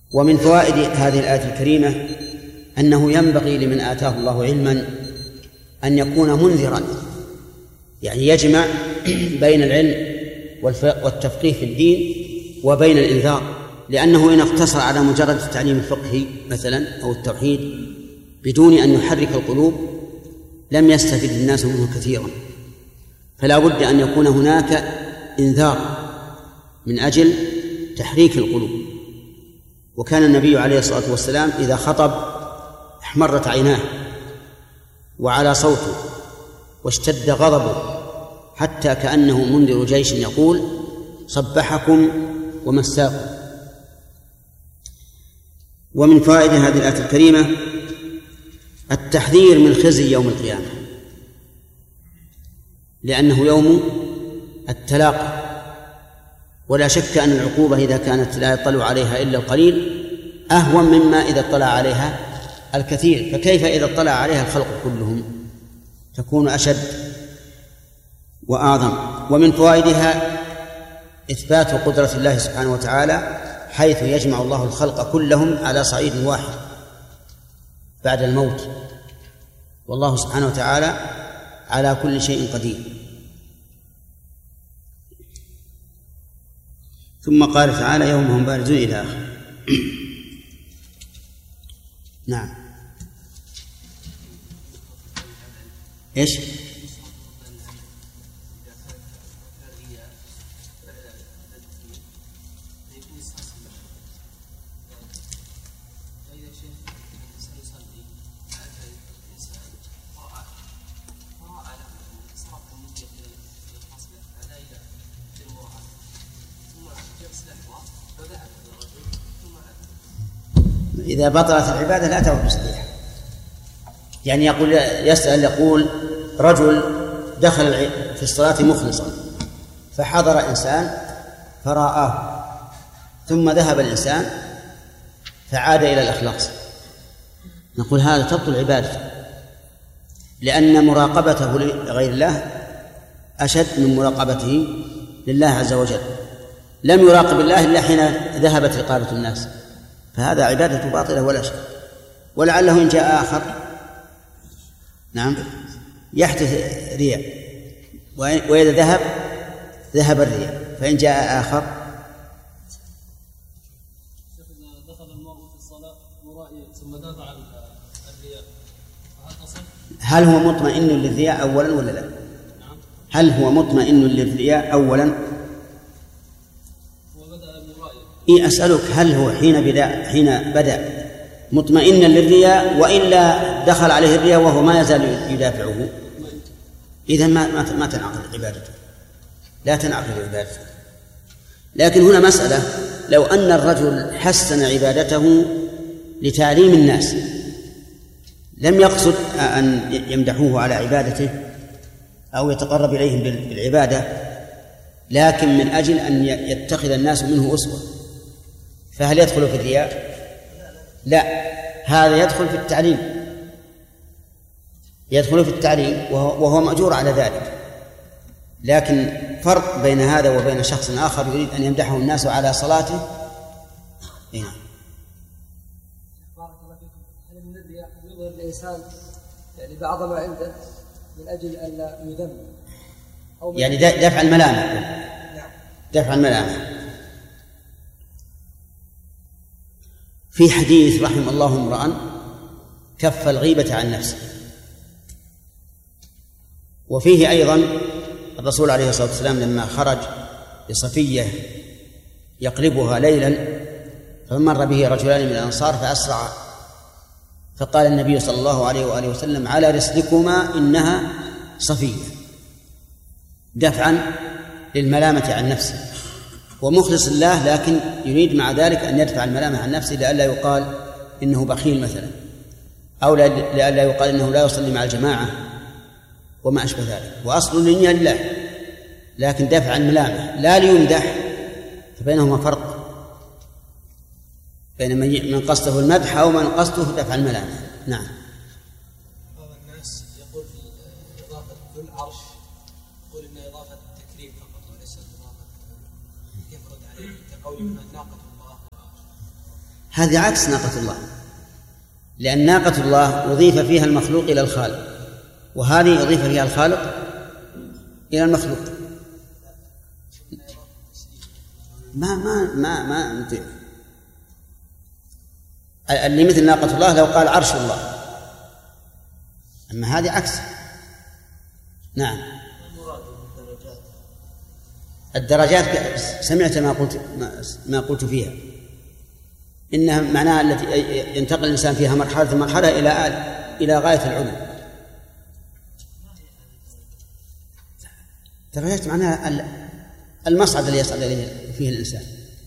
ومن فوائد هذه الآية الكريمة أنه ينبغي لمن آتاه الله علما أن يكون منذرا، يعني يجمع بين العلم والتفقيه في الدين وبين الإنذار، لأنه إن اقتصر على مجرد التعليم الفقهي مثلا أو التوحيد بدون أن يحرك القلوب لم يستفد الناس منه كثيرا، فلا بد أن يكون هناك إنذار من أجل تحريك القلوب. وكان النبي عليه الصلاة والسلام إذا خطب احمرت عيناه وعلى صوته واشتد غضبه حتى كأنه منذر جيش يقول صبحكم ومساكم. ومن فوائد هذه الآية الكريمة التحذير من خزي يوم القيامة، لأنه يوم التلاقي، ولا شك أن العقوبة إذا كانت لا يطلع عليها إلا القليل أهون مما إذا اطلع عليها الكثير، فكيف إذا اطلع عليها الخلق كلهم تكون أشد وأعظم. ومن فوائدها إثبات قدرة الله سبحانه وتعالى حيث يجمع الله الخلق كلهم على صعيد واحد بعد الموت، والله سبحانه وتعالى على كل شيء قدير. ثم قال تعالى يوم هم بارزون إلى آخر. نعم. إيش؟ إذا بطلت العبادة لا تعود بصحيحة. يعني يقول رجل دخل في الصلاة مخلصا فحضر إنسان فرآه ثم ذهب الإنسان فعاد إلى الإخلاص، نقول هذا تبطل عبادته، لأن مراقبته لغير الله أشد من مراقبته لله عز وجل. لم يراقب الله إلا حين ذهبت رقابة الناس، فهذا عبادة باطلة ولا شك. ولعله إن جاء آخر نعم يحدث رياء، وإذا ذهب الرياء، فإن جاء آخر دخل المرء في الصلاة مرائيا ثم دافع عن الرياء، هل هو مطمئن للرياء أولا ولا لا؟ هل هو مطمئن للرياء أولا؟ أسألك هل هو حين بدأ مطمئنا للرياء وإلا دخل عليه الرياء وهو ما يزال يدافعه؟ إذن ما تنعقد عبادته، لا تنعقد عبادته. لكن هنا مسألة، لو أن الرجل حسن عبادته لتعليم الناس لم يقصد أن يمدحوه على عبادته أو يتقرب إليهم بالعبادة، لكن من أجل أن يتخذ الناس منه أسوة، فهل يدخل في الرياء؟ لا، هذا يدخل في التعليم، يدخل في التعليم وهو مأجور على ذلك. لكن فرق بين هذا وبين شخص آخر يريد أن يمدحه الناس على صلاته. نعم. بارك الله فيكم. هل من الرياء يظهر الإنسان يعني بعض ما عنده من أجل أن لا يذم، يعني دفع الملامح؟ نعم. دفع الملامح. في حديث رحم الله امرأ كف الغيبة عن نفسه، وفيه أيضا الرسول عليه الصلاة والسلام لما خرج بصفية يقلبها ليلا فمر به رجلان من الأنصار فأسرع، فقال النبي صلى الله عليه وآله وسلم على رسلكما إنها صفية، دفعا للملامة عن نفسه، ومخلص الله، لكن يريد مع ذلك أن يدفع الملامة عن نفسه لئلا يقال إنه بخيل مثلا، أو لئلا يقال إنه لا يصلي مع الجماعة وما أشبه ذلك. وأصل النية لله، لكن دفع الملامة لا ليمدح، فبينهما فرق بين من قصده المدح أو من قصده دفع الملامة. نعم. بعض الناس يقول في إضافة ذو العرش يقول إن إضافة التكريم فقط وليس إضافة، كيف رد عليه كقوله ناقة الله؟ هذه عكس ناقة الله، لأن ناقة الله أضيف فيها المخلوق إلى الخالق، وهذه أضيف فيها الخالق إلى المخلوق. ما نطيع. اللي مثل ناقة الله لو قال عرش الله، أما هذه عكس. نعم. الدرجات سمعت ما قلت فيها، إنها معناها التي ينتقل الإنسان فيها مرحلة إلى غاية العلو. درجات معناها المصعد الذي يصعد إليه فيه الإنسان،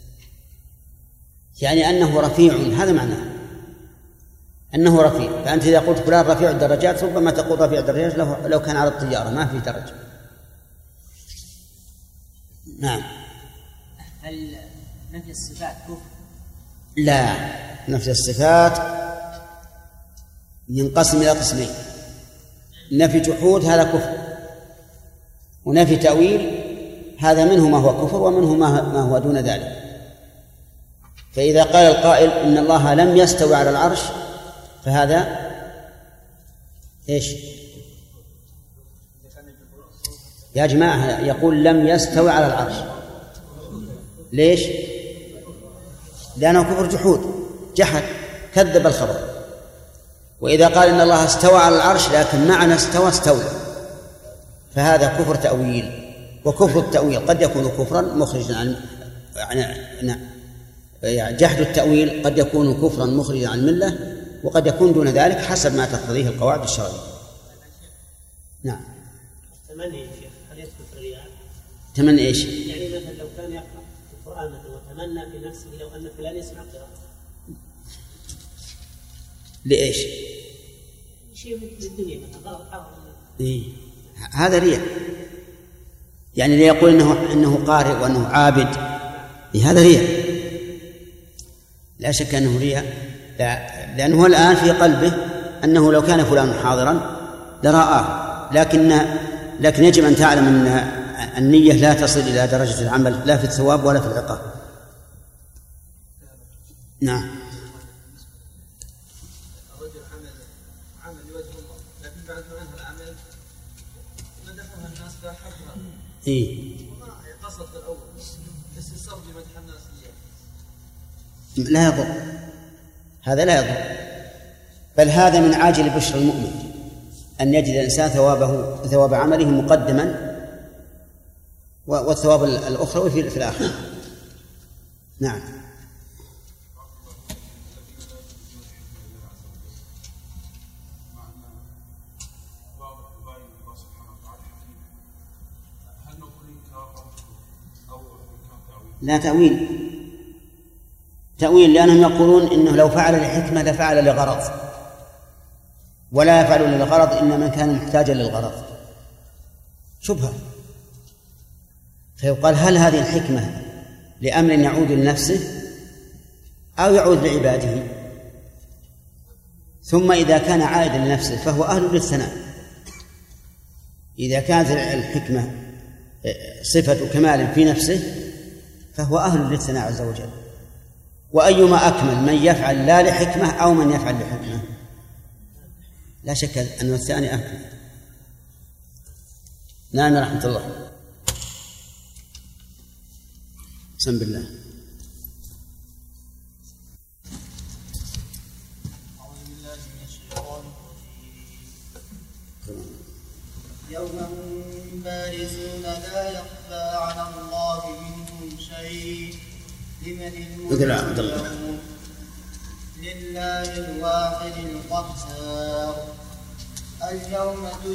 يعني أنه رفيع، هذا معناه أنه رفيع. فأنت إذا قلت فلان رفيع الدرجات ربما تقول رفيع الدرجات لو كان على الطيارة ما في درجة. نعم. هل نفي الصفات كفر؟ لا، نفي الصفات ينقسم إلى قسمين: نفي جحود هذا كفر، ونفي تأويل هذا منه ما هو كفر ومنه ما هو دون ذلك. فإذا قال القائل إن الله لم يستوي على العرش فهذا إيش يا جماعة؟ يقول لم يستوي على العرش. ليش؟ لأنه كفر جحود، جحد، كذب الخبر. وإذا قال إن الله استوى على العرش لكن معنى استولى فهذا كفر تأويل. وكفر التأويل قد يكون كفرا مخرجا عن يعني جحد التأويل قد يكون كفرا مخرجا عن الملة، وقد يكون دون ذلك حسب ما تقتضيه القواعد الشرعية. نعم. تمني يا شيخ هل يدخل في الرياء؟ تمني ايش؟ يعني مثلا لو كان يقرأ القرآن وتمنى في نفسه لو أن فلان يسمع قراءته. لإيش؟ شيء في الدنيا مثلا غلط. إيه؟ هذا رياء، يعني ليقول إنه قارئ وأنه عابد، إيه هذا رياء، لا شك أنه رياء، لأنه الآن في قلبه أنه لو كان فلان حاضرا لرآه، لكن يجب أن تعلم أن النية لا تصل إلى درجة العمل لا في الثواب ولا في العقاب. نعم. الرجل عمل لوجه الله لكن بعد ما انهى العمل مدحوها الناس فحبها. إيه. وما قصد في الأول بس يصر بمدح الناس ليه. لا يضر، هذا لا يضر، بل هذا من عاجل بشر المؤمن أن يجد الإنسان ثواب عمله مقدما والثواب الأخرى في الآخرة. نعم. لا تأويل لأنهم يقولون إنه لو فعل لحكمة لفعل لغرض، ولا يفعل للغرض إن من كان محتاجا للغرض. شبهة. فيقال هل هذه الحكمة لأمر يعود لنفسه أو يعود لعباده؟ ثم إذا كان عائدا لنفسه فهو أهل للثناء. إذا كانت الحكمة صفة كمال في نفسه فهو أهل للثناء عز وجل. وأيما أكمل من يفعل لا لحكمة أو من يفعل لحكمة، لا شك أن الثاني أكمل. نعم رحمة الله. بسم الله. أعوذ بالله من الشيطان الرجيم. يوم هم بارزون لا يخفى على الله منهم شيء. لمن الملك اليوم؟ لله الواحد القهار. اليوم